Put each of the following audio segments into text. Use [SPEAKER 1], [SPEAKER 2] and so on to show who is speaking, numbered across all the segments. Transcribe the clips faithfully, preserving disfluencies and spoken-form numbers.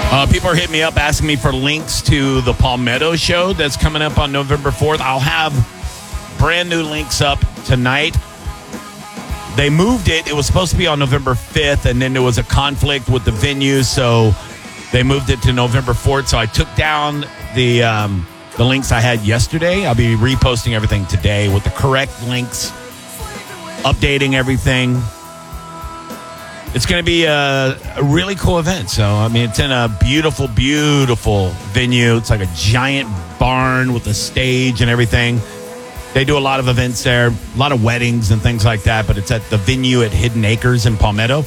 [SPEAKER 1] Uh, people are hitting me up asking me for links to the Palmetto show that's coming up on November fourth. I'll have brand new links up tonight. They moved it. It was supposed to be on November fifth, and then there was a conflict with the venue, so they moved it to November fourth. So I took down the um, the links I had yesterday. I'll be reposting everything today with the correct links, updating everything. It's going to be a, a really cool event. So, I mean, it's in a beautiful, beautiful venue. It's like a giant barn with a stage and everything. They do a lot of events there, a lot of weddings and things like that, but it's at the venue at Hidden Acres in Palmetto.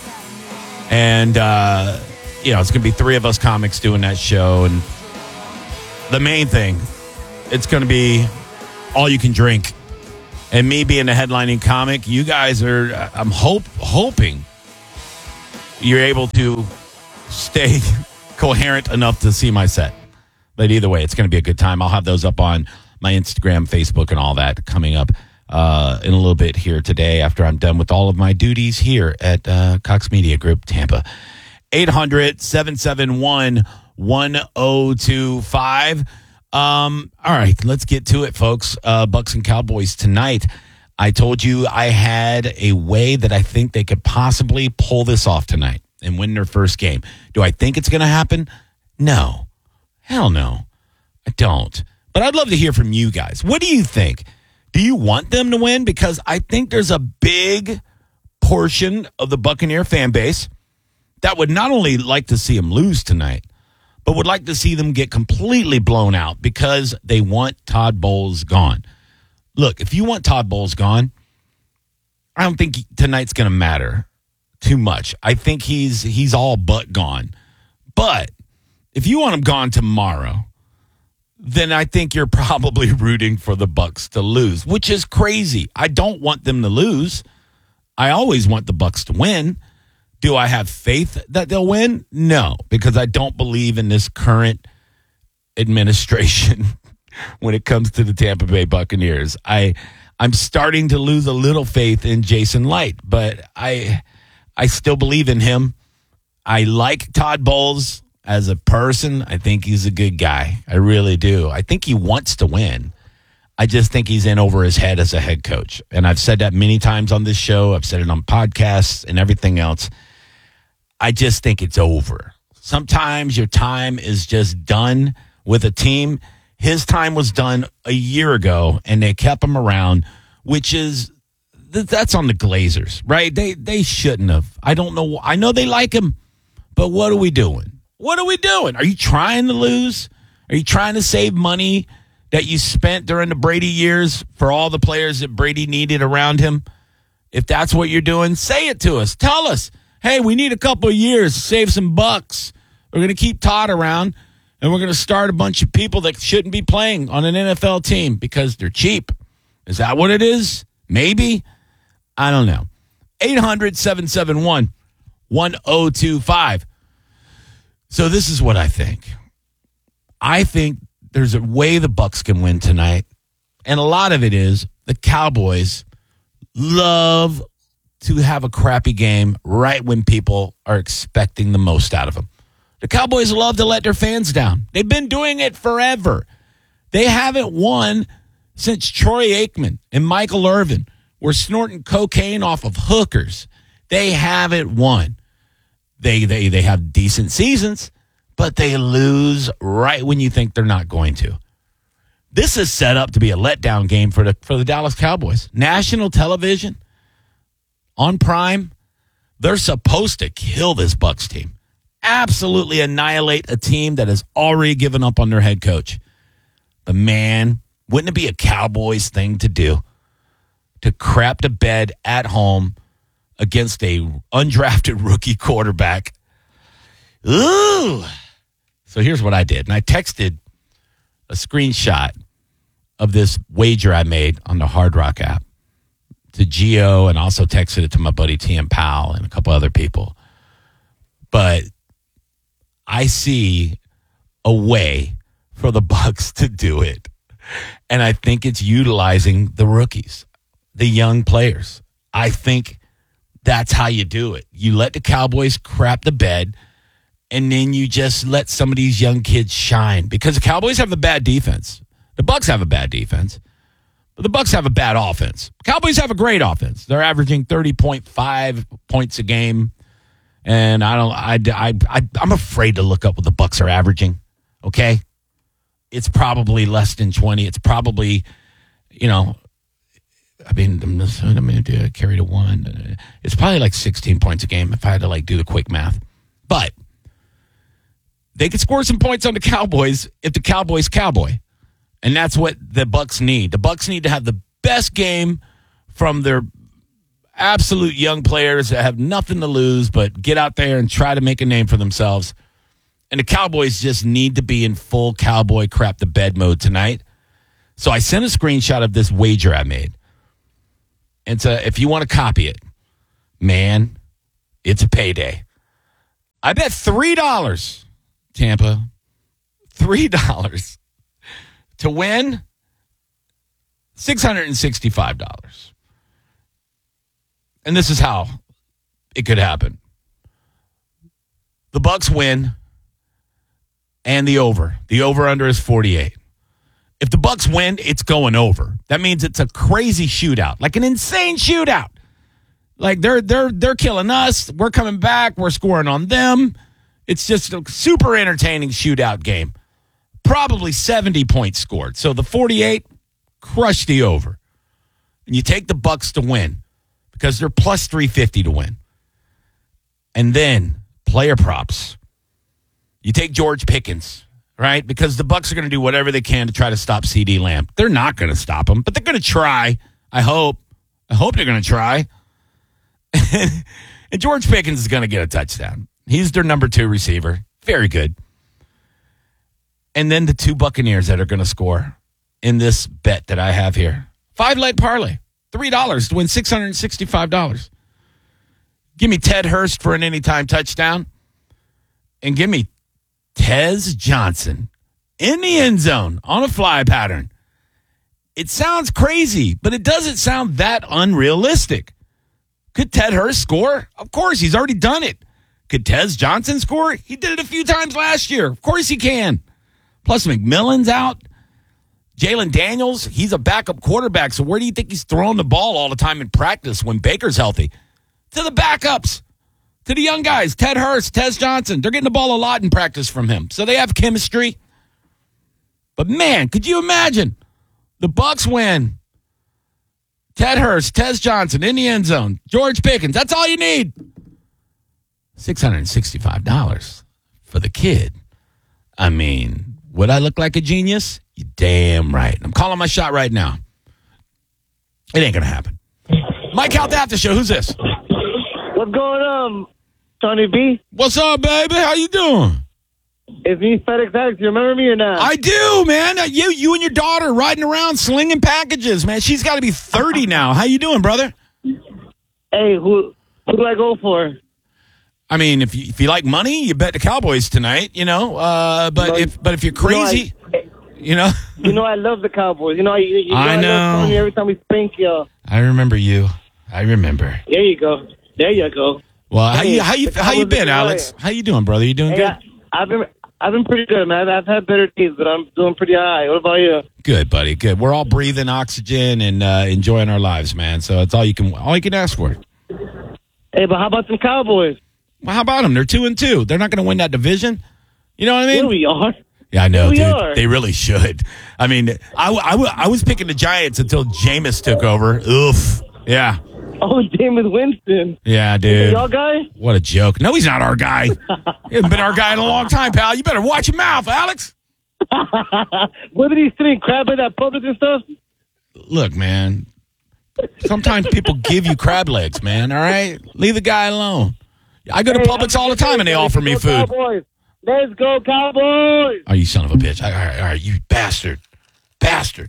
[SPEAKER 1] And, uh, you know, it's going to be three of us comics doing that show. And the main thing, it's going to be all you can drink. And me being a headlining comic, you guys are, I'm hope hoping you're able to stay coherent enough to see my set. But either way, it's going to be a good time. I'll have those up on my Instagram, Facebook, and all that coming up uh, in a little bit here today after I'm done with all of my duties here at uh, Cox Media Group, Tampa. eight hundred, seven seven one, one oh two five. Um, all right, let's get to it, folks. Uh, Bucks and Cowboys tonight. I told you I had a way that I think they could possibly pull this off tonight and win their first game. Do I think it's going to happen? No. Hell no. I don't. But I'd love to hear from you guys. What do you think? Do you want them to win? Because I think there's a big portion of the Buccaneer fan base that would not only like to see them lose tonight, but would like to see them get completely blown out because they want Todd Bowles gone. Look, if you want Todd Bowles gone, I don't think tonight's going to matter too much. I think he's he's all but gone. But if you want him gone tomorrow, then I think you're probably rooting for the Bucks to lose, which is crazy. I don't want them to lose. I always want the Bucks to win. Do I have faith that they'll win? No, because I don't believe in this current administration when it comes to the Tampa Bay Buccaneers. I, I'm starting to lose a little faith in Jason Light, but I, I still believe in him. I like Todd Bowles as a person. I think he's a good guy. I really do. I think he wants to win. I just think he's in over his head as a head coach. And I've said that many times on this show. I've said it on podcasts and everything else. I just think it's over. Sometimes your time is just done with a team. His time was done a year ago, and they kept him around, which is, that's on the Glazers, right? They they shouldn't have. I don't know. I know they like him, but what are we doing? What are we doing? Are you trying to lose? Are you trying to save money that you spent during the Brady years for all the players that Brady needed around him? If that's what you're doing, say it to us. Tell us, hey, we need a couple of years to save some bucks. We're going to keep Todd around. And we're going to start a bunch of people that shouldn't be playing on an N F L team because they're cheap. Is that what it is? Maybe. I don't know. eight hundred, seven seven one, one oh two five. So this is what I think. I think there's a way the Bucks can win tonight. And a lot of it is the Cowboys love to have a crappy game right when people are expecting the most out of them. The Cowboys love to let their fans down. They've been doing it forever. They haven't won since Troy Aikman and Michael Irvin were snorting cocaine off of hookers. They haven't won. They they they have decent seasons, but they lose right when you think they're not going to. This is set up to be a letdown game for the for the Dallas Cowboys. National television on Prime, they're supposed to kill this Bucs team. Absolutely annihilate a team that has already given up on their head coach. But man, wouldn't it be a Cowboys thing to do? To crap to bed at home against a undrafted rookie quarterback. Ooh. So here's what I did. And I texted a screenshot of this wager I made on the Hard Rock app to Gio, and also texted it to my buddy T M Powell and a couple other people. But I see a way for the Bucs to do it. And I think it's utilizing the rookies, the young players. I think that's how you do it. You let the Cowboys crap the bed, and then you just let some of these young kids shine because the Cowboys have a bad defense. The Bucs have a bad defense. But the Bucs have a bad offense. Cowboys have a great offense. They're averaging thirty point five points a game. And I don't I, I, I I'm afraid to look up what the Bucs are averaging. Okay? It's probably less than twenty. It's probably, you know, I mean, I'm going to carry to one. It's probably like sixteen points a game if I had to like do the quick math. But they could score some points on the Cowboys if the Cowboys cowboy. And that's what the Bucs need. The Bucs need to have the best game from their absolute young players that have nothing to lose but get out there and try to make a name for themselves. And the Cowboys just need to be in full cowboy crap the bed mode tonight. So I sent a screenshot of this wager I made. And so if you want to copy it, man, it's a payday. I bet three dollars, Tampa, three dollars. To win, six hundred sixty-five dollars. And this is how it could happen. The Bucs win and the over. The over-under is forty-eight. If the Bucs win, it's going over. That means it's a crazy shootout, like an insane shootout. Like they're they're they're killing us. We're coming back. We're scoring on them. It's just a super entertaining shootout game. Probably seventy points scored. So the forty-eight, crush the over. And you take the Bucs to win because they're plus three fifty to win. And then player props. You take George Pickens, right? Because the Bucs are going to do whatever they can to try to stop CeeDee Lamb. They're not going to stop him, but they're going to try. I hope. I hope they're going to try. And George Pickens is going to get a touchdown. He's their number two receiver. Very good. And then the two Buccaneers that are going to score in this bet that I have here. Five-leg parlay, three dollars to win six hundred sixty-five dollars. Give me Ted Hurst for an anytime touchdown. And give me Tez Johnson in the end zone on a fly pattern. It sounds crazy, but it doesn't sound that unrealistic. Could Ted Hurst score? Of course, he's already done it. Could Tez Johnson score? He did it a few times last year. Of course he can. Plus, McMillan's out. Jalen Daniels, he's a backup quarterback. So where do you think he's throwing the ball all the time in practice when Baker's healthy? To the backups, to the young guys, Ted Hurst, Tez Johnson. They're getting the ball a lot in practice from him. So they have chemistry. But, man, could you imagine? The Bucs win. Ted Hurst, Tez Johnson in the end zone. George Pickens, that's all you need. six hundred sixty-five dollars for the kid. I mean... Would I look like a genius? You damn right. I'm calling my shot right now. It ain't going to happen. Mike out the after show. Who's this?
[SPEAKER 2] What's going on, Tony B?
[SPEAKER 1] What's up, baby? How you doing?
[SPEAKER 2] It's me, FedEx Alex. You remember me or not?
[SPEAKER 1] I do, man. You you and your daughter riding around slinging packages, man. She's got to be thirty now. How you doing, brother?
[SPEAKER 2] Hey, who who do I go for?
[SPEAKER 1] I mean, if you, if you like money, you bet the Cowboys tonight, you know. Uh, but
[SPEAKER 2] No,
[SPEAKER 1] if but if you're crazy,
[SPEAKER 2] You know, I,
[SPEAKER 1] you know.
[SPEAKER 2] you know I love the Cowboys. You know, you, you know
[SPEAKER 1] I
[SPEAKER 2] I
[SPEAKER 1] know.
[SPEAKER 2] love Tony every time we spank you.
[SPEAKER 1] I remember you. I remember.
[SPEAKER 2] There you go. There you go.
[SPEAKER 1] Well, how
[SPEAKER 2] Hey,
[SPEAKER 1] you how you
[SPEAKER 2] the
[SPEAKER 1] how you
[SPEAKER 2] Cowboys
[SPEAKER 1] been,
[SPEAKER 2] are
[SPEAKER 1] Alex?
[SPEAKER 2] right.
[SPEAKER 1] How you doing, brother? You doing
[SPEAKER 2] Hey,
[SPEAKER 1] good?
[SPEAKER 2] I, I've been I've been pretty good, man. I've had better days, but I'm doing pretty high. What about you?
[SPEAKER 1] Good, buddy. Good. We're all breathing oxygen and uh, enjoying our lives, man. So it's all you can all you can ask for.
[SPEAKER 2] Hey, but how about some Cowboys?
[SPEAKER 1] Well, how about them? They're two and two. They're not going to win that division. You know what I mean?
[SPEAKER 2] Here we are.
[SPEAKER 1] Yeah, I know,
[SPEAKER 2] We
[SPEAKER 1] dude.
[SPEAKER 2] are.
[SPEAKER 1] They really should. I mean, I, I, I was picking the Giants until Jameis took over. Oof. Yeah.
[SPEAKER 2] Oh, Jameis Winston.
[SPEAKER 1] Yeah,
[SPEAKER 2] Is
[SPEAKER 1] dude.
[SPEAKER 2] y'all guy?
[SPEAKER 1] What a joke. No, he's not our guy. He hasn't been our guy in a long time, pal. You better watch your mouth, Alex.
[SPEAKER 2] What did he think? Crab at that Publix and stuff?
[SPEAKER 1] Look, man. Sometimes people give you crab legs, man. All right? Leave the guy alone. I go to
[SPEAKER 2] Hey,
[SPEAKER 1] Publix
[SPEAKER 2] I'm-
[SPEAKER 1] all the time and they
[SPEAKER 2] Let's
[SPEAKER 1] offer me
[SPEAKER 2] go
[SPEAKER 1] food.
[SPEAKER 2] Cowboys. Let's go, Cowboys.
[SPEAKER 1] Oh, you son of a bitch. All right, all right, you bastard. Bastard.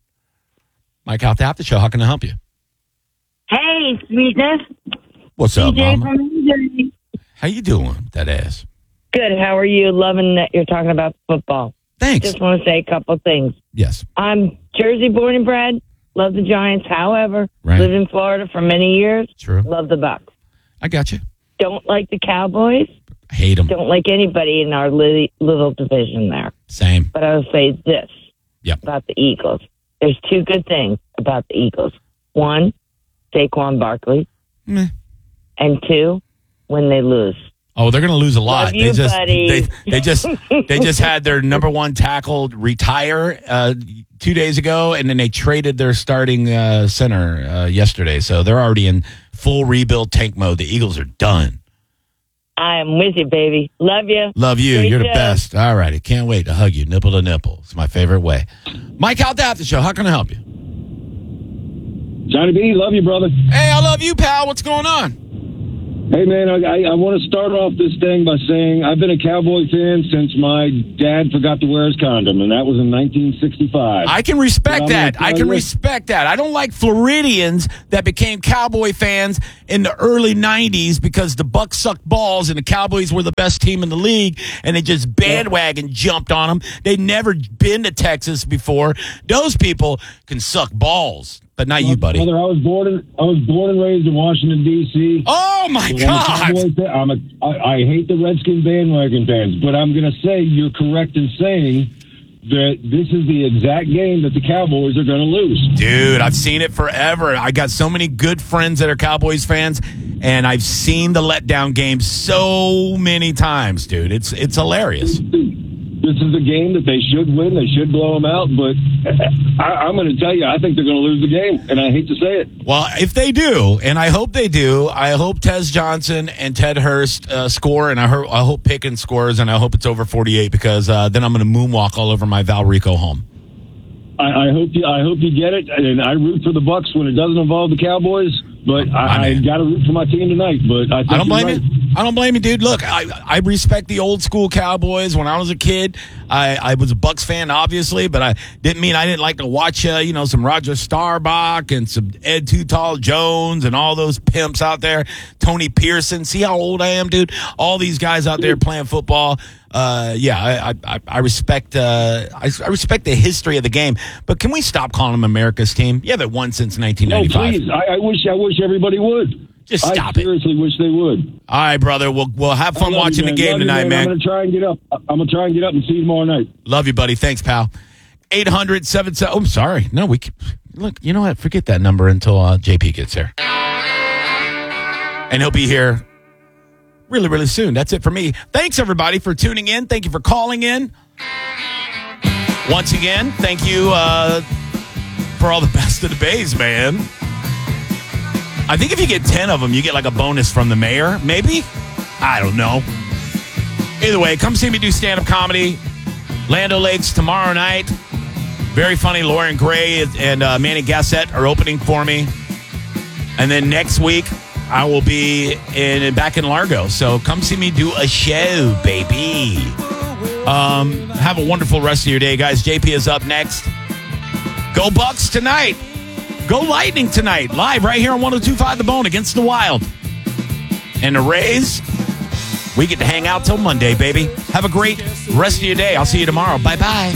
[SPEAKER 1] Mike out the after show. How can I help you?
[SPEAKER 3] Hey, sweetness.
[SPEAKER 1] What's up,
[SPEAKER 3] D J
[SPEAKER 1] mama?
[SPEAKER 3] from New Jersey.
[SPEAKER 1] How you doing, that ass?
[SPEAKER 3] Good. How are you? Loving that you're talking about football.
[SPEAKER 1] Thanks.
[SPEAKER 3] Just want to say a couple of things.
[SPEAKER 1] Yes.
[SPEAKER 3] I'm Jersey born and bred. Love the Giants. However,
[SPEAKER 1] Right.
[SPEAKER 3] lived in Florida for many years.
[SPEAKER 1] True.
[SPEAKER 3] Love the Bucks.
[SPEAKER 1] I got you.
[SPEAKER 3] don't like the Cowboys.
[SPEAKER 1] I hate them.
[SPEAKER 3] Don't like anybody in our li- little division there.
[SPEAKER 1] Same.
[SPEAKER 3] But I will say this
[SPEAKER 1] Yep.
[SPEAKER 3] about the Eagles. There's two good things about the Eagles. One, Saquon Barkley.
[SPEAKER 1] Meh.
[SPEAKER 3] And two, when they lose.
[SPEAKER 1] Oh, they're going to lose a lot.
[SPEAKER 3] Love you,
[SPEAKER 1] they just
[SPEAKER 3] buddy.
[SPEAKER 1] they they just they just had their number one tackle retire uh, two days ago, and then they traded their starting uh, center uh, yesterday. So they're already in full rebuild tank mode. The Eagles are done.
[SPEAKER 3] I am with you, baby. Love you.
[SPEAKER 1] Love you.
[SPEAKER 3] Great
[SPEAKER 1] You're the
[SPEAKER 3] show.
[SPEAKER 1] best. All righty. Can't wait to hug you, nipple to nipple. It's my favorite way. Mike out there at the show. How can I help you?
[SPEAKER 4] Johnny B, love you, brother.
[SPEAKER 1] Hey, I love you, pal. What's going on?
[SPEAKER 4] Hey, man, I, I, I want to start off this thing by saying I've been a Cowboy fan since my dad forgot to wear his condom, and that was in nineteen sixty-five.
[SPEAKER 1] I can respect
[SPEAKER 4] But I'm
[SPEAKER 1] that.
[SPEAKER 4] gonna
[SPEAKER 1] I
[SPEAKER 4] tell
[SPEAKER 1] can
[SPEAKER 4] you-
[SPEAKER 1] respect that. I don't like Floridians that became Cowboy fans in the early nineties because the Bucks sucked balls and the Cowboys were the best team in the league, and they just bandwagon jumped on them. They'd never been to Texas before. Those people can suck balls, but not you, buddy.
[SPEAKER 4] Brother, I was born in, I was born and raised in Washington, D C
[SPEAKER 1] Oh, my
[SPEAKER 4] But I'm a
[SPEAKER 1] God.
[SPEAKER 4] Cowboy fan. I'm a, I, I hate the Redskin bandwagon fans, but I'm going to say you're correct in saying that this is the exact game that the Cowboys are going to lose.
[SPEAKER 1] Dude, I've seen it forever. I got so many good friends that are Cowboys fans, and I've seen the letdown game so many times, dude. It's it's hilarious.
[SPEAKER 4] This is a game that they should win. They should blow them out. But I, I'm going to tell you, I think they're going to lose the game, and I hate to say it.
[SPEAKER 1] Well, if they do, and I hope they do, I hope Tez Johnson and Ted Hurst uh, score, and I, heard, I hope Pickens scores, and I hope it's over forty-eight because uh, then I'm going to moonwalk all over my Valrico home.
[SPEAKER 4] I, I hope you. I hope you get it, and I root for the Bucks when it doesn't involve the Cowboys. But I, I got to root for my team tonight. But I, think
[SPEAKER 1] I don't blame
[SPEAKER 4] right.
[SPEAKER 1] you. I don't blame you, dude. Look, I I respect the old school Cowboys. When I was a kid, I, I was a Bucks fan, obviously, but I didn't mean I didn't like to watch, uh, you know, some Roger Staubach and some Ed Too Tall Jones and all those pimps out there. Tony Pearson. See how old I am, dude? All these guys out there playing football. Uh, yeah, I, I, I respect, uh, I, I respect the history of the game, but can we stop calling them America's team? Yeah, they've won since nineteen
[SPEAKER 4] No,
[SPEAKER 1] ninety-five.
[SPEAKER 4] please. I, I wish. I wish everybody would.
[SPEAKER 1] Just stop
[SPEAKER 4] I
[SPEAKER 1] it.
[SPEAKER 4] seriously wish they would.
[SPEAKER 1] All right, brother. We'll we'll have fun
[SPEAKER 4] I love
[SPEAKER 1] watching
[SPEAKER 4] you,
[SPEAKER 1] the game
[SPEAKER 4] Love you,
[SPEAKER 1] tonight, man.
[SPEAKER 4] I'm going to try and get up. I'm going to try and get up and see you tomorrow night.
[SPEAKER 1] Love you, buddy. Thanks, pal. eight hundred seven seven Oh, I'm sorry. No, we can, look. You know what? Forget that number until uh, J P gets here, and he'll be here really, really soon. That's it for me. Thanks, everybody, for tuning in. Thank you for calling in. Once again, thank you uh, for all the best of the bays, man. I think if you get ten of them, you get like a bonus from the mayor, maybe? I don't know. Either way, come see me do stand-up comedy. Lando Lakes tomorrow night. Very funny. Lauren Gray and uh, Manny Gassett are opening for me. And then next week, I will be in back in Largo. So come see me do a show, baby. Um, have a wonderful rest of your day, guys. J P is up next. Go Bucks tonight. Go Lightning tonight. Live right here on one oh two point five The Bone against the Wild. And the Rays, we get to hang out till Monday, baby. Have a great rest of your day. I'll see you tomorrow. Bye-bye.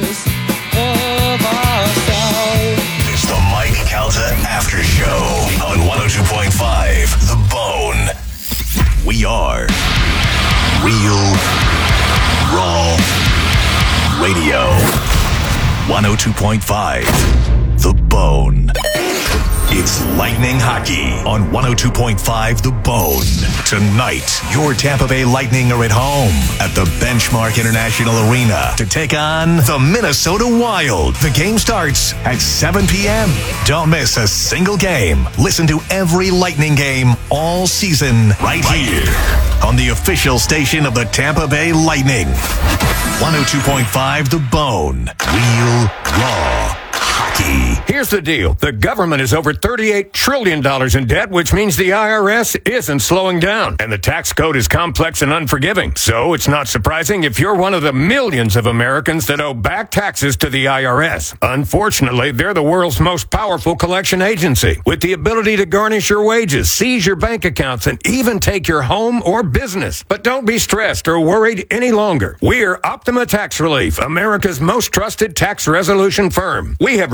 [SPEAKER 5] It's the Mike Calta After Show on one oh two point five The Bone. We are Real Raw Radio. one oh two point five The Bone. It's Lightning Hockey on one oh two point five The Bone. Tonight, your Tampa Bay Lightning are at home at the Benchmark International Arena to take on the Minnesota Wild. The game starts at seven p.m. Don't miss a single game. Listen to every Lightning game all season right here on the official station of the Tampa Bay Lightning. one oh two point five The Bone. Real Raw Hockey.
[SPEAKER 6] Here's the deal. The government is over thirty-eight trillion dollars in debt, which means the I R S isn't slowing down. And the tax code is complex and unforgiving. So it's not surprising if you're one of the millions of Americans that owe back taxes to the I R S. Unfortunately, they're the world's most powerful collection agency, with the ability to garnish your wages, seize your bank accounts, and even take your home or business. But don't be stressed or worried any longer. We're Optima Tax Relief, America's most trusted tax resolution firm. We have resolved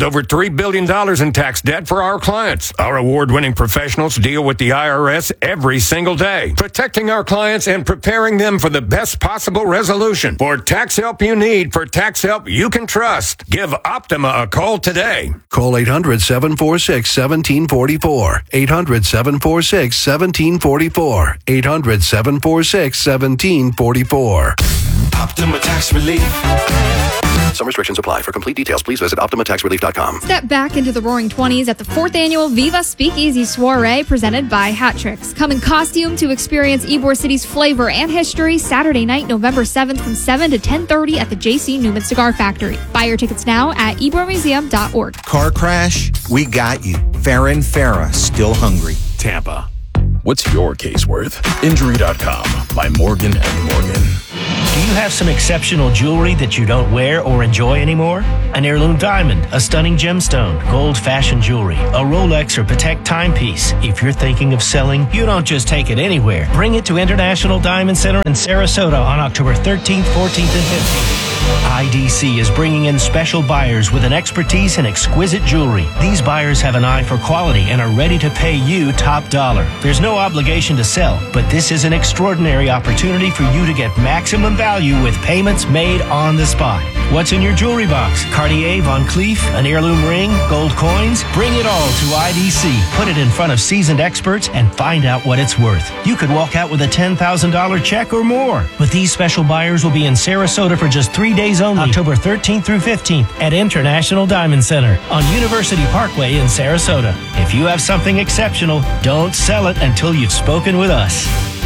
[SPEAKER 6] over three billion dollars in tax debt for our clients. Our award-winning professionals deal with the I R S every single day, protecting our clients and preparing them for the best possible resolution. For tax help you need, for tax help you can trust, give Optima a call today.
[SPEAKER 7] Call eight hundred, seven four six, one seven four four. eight hundred, seven four six, one seven four four. eight hundred, seven four six, one seven four four.
[SPEAKER 5] Optima Tax Relief.
[SPEAKER 7] Some restrictions apply. For complete details, please visit optima tax relief dot com.
[SPEAKER 8] Step back into the roaring twenties at the fourth annual Viva Speakeasy Soiree presented by Hat Tricks. Come in costume to experience Ybor City's flavor and history Saturday night, November seventh from seven to ten thirty at the J C Newman Cigar Factory. Buy your tickets now at ybor museum dot org.
[SPEAKER 9] Car crash? We got you. Farron Farah, still hungry.
[SPEAKER 10] Tampa. What's your case worth? Injury dot com by Morgan and Morgan.
[SPEAKER 11] Do you have some exceptional jewelry that you don't wear or enjoy anymore? An heirloom diamond, a stunning gemstone, gold fashion jewelry, a Rolex or Patek timepiece. If you're thinking of selling, you don't just take it anywhere. Bring it to International Diamond Center in Sarasota on October thirteenth, fourteenth, and fifteenth. I D C is bringing in special buyers with an expertise in exquisite jewelry. These buyers have an eye for quality and are ready to pay you top dollar. There's no obligation to sell, but this is an extraordinary opportunity for you to get maximum value with payments made on the spot. What's in your jewelry box? Cartier, Von Cleef, an heirloom ring, gold coins? Bring it all to I D C. Put it in front of seasoned experts and find out what it's worth. You could walk out with a ten thousand dollars check or more. But these special buyers will be in Sarasota for just three days only, October thirteenth through fifteenth at International Diamond Center on University Parkway in Sarasota. If you have something exceptional, don't sell it until you've spoken with us.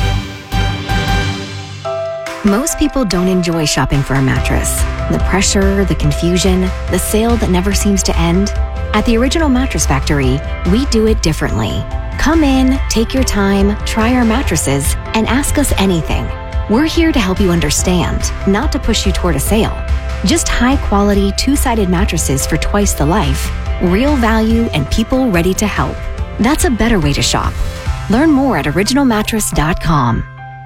[SPEAKER 12] Most people don't enjoy shopping for a mattress. The pressure, the confusion, the sale that never seems to end. At the Original Mattress Factory, we do it differently. Come in, take your time, try our mattresses, and ask us anything. We're here to help you understand, not to push you toward a sale. Just high-quality, two-sided mattresses for twice the life, real value, and people ready to help. That's a better way to shop. Learn more at original mattress dot com.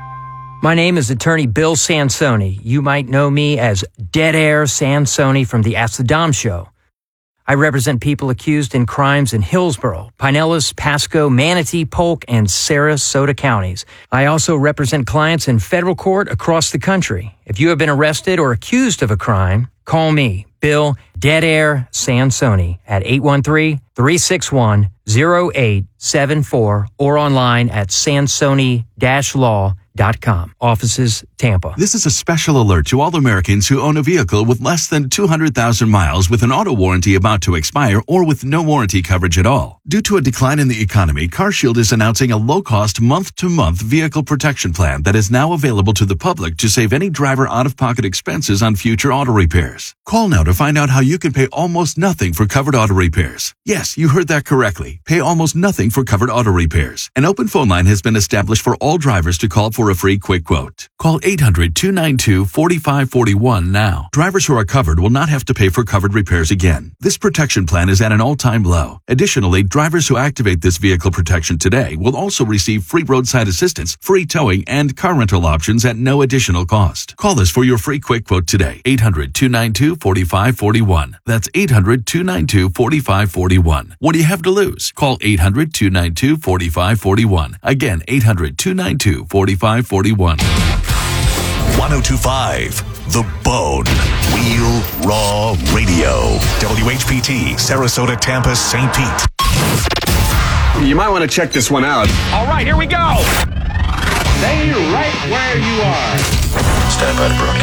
[SPEAKER 13] My name is attorney Bill Sansoni. You might know me as Dead Air Sansoni from the Ask the Dom Show. I represent people accused in crimes in Hillsborough, Pinellas, Pasco, Manatee, Polk, and Sarasota counties. I also represent clients in federal court across the country. If you have been arrested or accused of a crime, call me, Bill Dead Air Sansoni, at eight one three, three six one, zero eight seven four or online at sansoni dash law dot com. Offices, Tampa.
[SPEAKER 14] This is a special alert to all Americans who own a vehicle with less than two hundred thousand miles with an auto warranty about to expire or with no warranty coverage at all. Due to a decline in the economy, CarShield is announcing a low-cost month-to-month vehicle protection plan that is now available to the public to save any driver out-of-pocket expenses on future auto repairs. Call now to find out how you can pay almost nothing for covered auto repairs. Yes, you heard that correctly. Pay almost nothing for covered auto repairs. An open phone line has been established for all drivers to call for a free quick quote. Call eight hundred, two nine two, four five four one now. Drivers who are covered will not have to pay for covered repairs again. This protection plan is at an all-time low. Additionally, drivers who activate this vehicle protection today will also receive free roadside assistance, free towing, and car rental options at no additional cost. Call us for your free quick quote today. eight hundred, two nine two, four five four one. That's eight hundred, two nine two, four five four one. What do you have to lose? Call eight hundred, two nine two, four five four one. Again, eight hundred, two nine two, four five four one.
[SPEAKER 5] one oh two point five The Bone. Real Raw Radio. W H P T, Sarasota, Tampa, Saint Pete.
[SPEAKER 15] You might want to check this one out.
[SPEAKER 16] All right, here we go. Stay right where you are.
[SPEAKER 5] Stand by to broadcast.